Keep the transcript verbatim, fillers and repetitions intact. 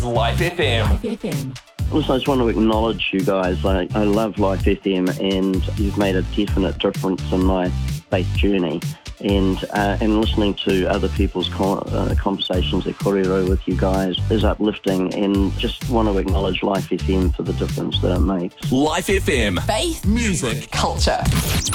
Life F M. Life F M. Also, I just want to acknowledge you guys. I, I love Life F M, and you've made a definite difference in my faith journey. And uh, and listening to other people's con- uh, conversations at Korero with you guys is uplifting, and just want to acknowledge Life F M for the difference that it makes. Life F M. Faith, Music. culture.